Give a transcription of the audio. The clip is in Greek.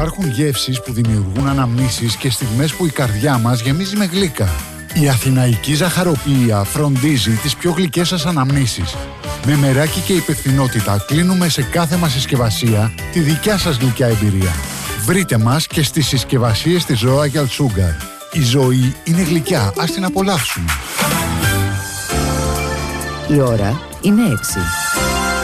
Υπάρχουν γεύσεις που δημιουργούν αναμνήσεις και στιγμές που η καρδιά μας γεμίζει με γλύκα. Η Αθηναϊκή Ζαχαροποιία φροντίζει τις πιο γλυκές σας αναμνήσεις. Με μεράκι και υπευθυνότητα κλείνουμε σε κάθε μας συσκευασία τη δικιά σας γλυκιά εμπειρία. Βρείτε μας και στις συσκευασίες της Royal Sugar. Η ζωή είναι γλυκιά, ας την απολαύσουμε. Η ώρα είναι 6.